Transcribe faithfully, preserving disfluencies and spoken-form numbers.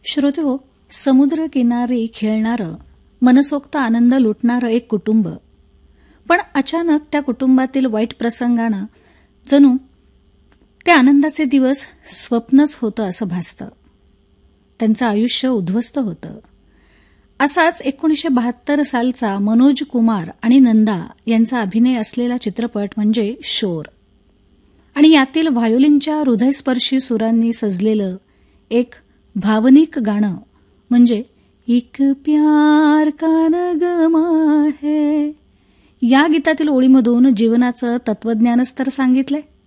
श्रोतेहो, समुद्र किनारी खेळणारं, मनसोक्त आनंद लुटणारं एक कुटुंब. पण अचानक त्या कुटुंबातील वाईट प्रसंगानं जणू त्या आनंदाचे दिवस स्वप्नच होतं असं भासतं. त्यांचं आयुष्य उद्ध्वस्त होतं. असाच एकोणीसशे बहात्तर सालचा मनोज कुमार आणि नंदा यांचा अभिनय असलेला चित्रपट म्हणजे शोर. आणि यातील व्हायोलिनच्या हृदयस्पर्शी सुरांनी सजलेलं एक भावनिक गाणं म्हणजे एक प्यार का नगमा है. या गीतातील ओळीमधून जीवनाचं तत्वज्ञानच तर सांगितलंय.